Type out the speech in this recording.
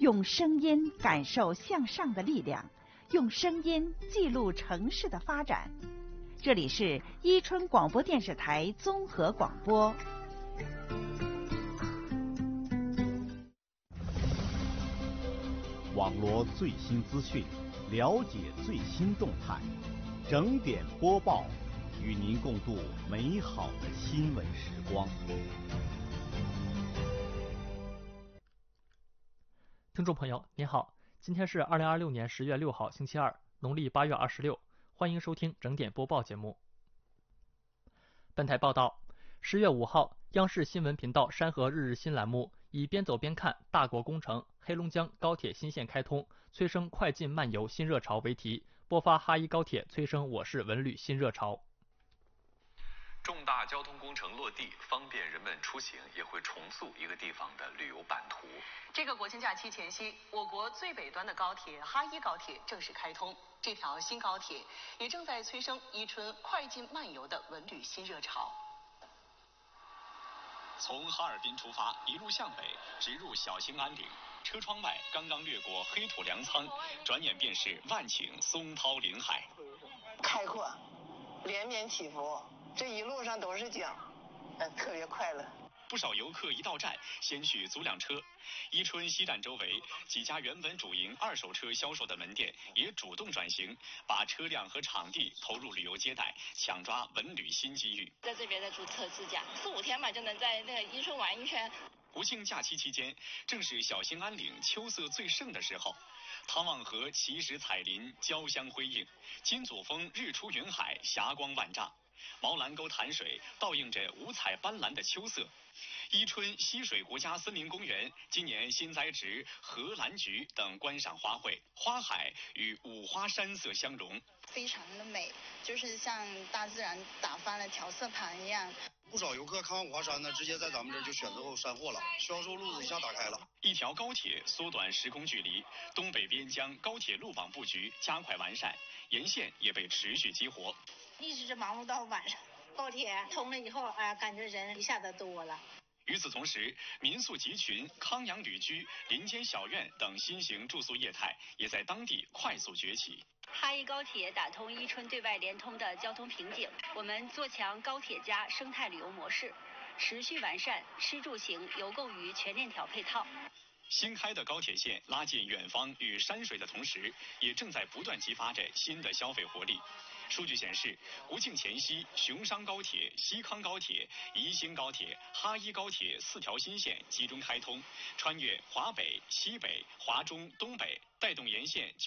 用声音感受向上的力量，用声音记录城市的发展。这里是伊春广播电视台综合广播。 网罗最新资讯，了解最新动态，整点播报，与您共度美好的新闻时光。 听众朋友您好，今天是2026年10月6号星期二，农历8月26，欢迎收听整点播报节目。本台报道，10月5号，央视新闻频道山河日日新栏目以边走边看大国工程黑龙江高铁新线开通催生快进慢游新热潮为题，播发哈一高铁催生我市文旅新热潮。 重大交通工程落地，方便人们出行，也会重塑一个地方的旅游版图。 这个国庆假期前夕，我国最北端的高铁哈一高铁正式开通。这条新高铁也正在催生伊春快进慢游的文旅新热潮。 从哈尔滨出发，一路向北，直入小兴安岭。车窗外刚刚掠过黑土粮仓，转眼便是万顷松涛林海， 开阔，连绵起伏，这一路上都是景，特别快乐。 不少游客一到站，先去租辆车。伊春西站周围几家原本主营二手车销售的门店也主动转型，把车辆和场地投入旅游接待，抢抓文旅新机遇。 在这边再注册自驾，4、5天吧就能在那个伊春玩一圈。 国庆假期期间，正是小兴安岭秋色最盛的时候。汤望河奇石彩林，交相辉映；金祖峰日出云海，霞光万丈；毛兰沟潭水倒映着五彩斑斓的秋色。伊春溪水国家森林公园今年新栽植荷兰菊等观赏花卉，花海与五花山色相融， 非常的美，就是像大自然打翻了调色盘一样。 不少游客看完五花山呢，直接在咱们这儿就选择山货了，销售路子一下打开了。 一条高铁缩短时空距离，东北边疆高铁路网布局加快完善，沿线也被持续激活。 一直忙碌到晚上，高铁通了以后，感觉人一下子多了。 与此同时，民宿集群、康养旅居、林间小院等新型住宿业态也在当地快速崛起。 哈一高铁打通伊春对外联通的交通瓶颈，我们做强高铁加生态旅游模式，持续完善吃住行游购娱全链条配套。 新开的高铁线拉近远方与山水的同时，也正在不断激发着新的消费活力。数据显示，国庆前夕，雄商高铁、西康高铁、宜兴高铁、哈一高铁4条新线集中开通，穿越华北、西北、华中、东北，带动沿线